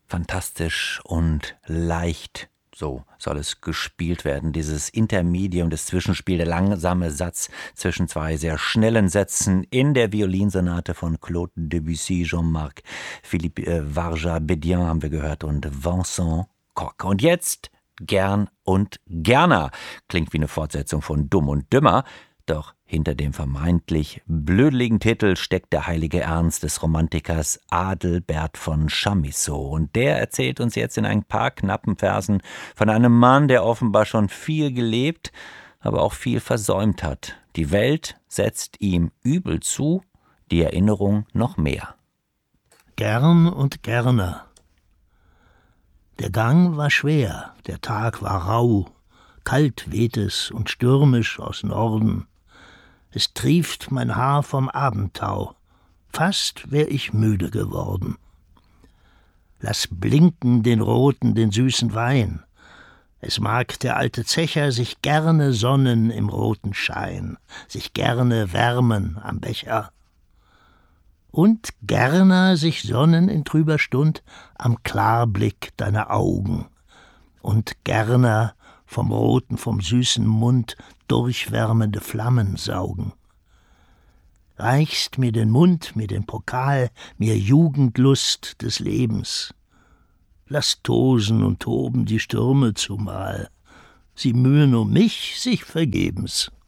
fantastisch und leicht. So soll es gespielt werden, dieses Intermedium, das Zwischenspiel, der langsame Satz zwischen zwei sehr schnellen Sätzen in der Violinsonate von Claude Debussy, Jean-Marc Philippe Varja-Bedian haben wir gehört und Vincent Koch. Und jetzt Gern und Gerner. Klingt wie eine Fortsetzung von Dumm und Dümmer, doch hinter dem vermeintlich blödeligen Titel steckt der heilige Ernst des Romantikers Adelbert von Chamisso. Und der erzählt uns jetzt in ein paar knappen Versen von einem Mann, der offenbar schon viel gelebt, aber auch viel versäumt hat. Die Welt setzt ihm übel zu, die Erinnerung noch mehr. Gern und Gerner. Der Gang war schwer, der Tag war rauh, kalt weht es und stürmisch aus Norden. Es trieft mein Haar vom Abendtau, fast wär ich müde geworden. Lass blinken den roten, den süßen Wein. Es mag der alte Zecher sich gerne sonnen im roten Schein, sich gerne wärmen am Becher. Und gerner sich sonnen in trüber Stund am Klarblick deiner Augen. Und gerner vom roten, vom süßen Mund durchwärmende Flammen saugen. Reichst mir den Mund, mir den Pokal, mir Jugendlust des Lebens. Lass tosen und toben die Stürme zumal, sie mühen um mich sich vergebens.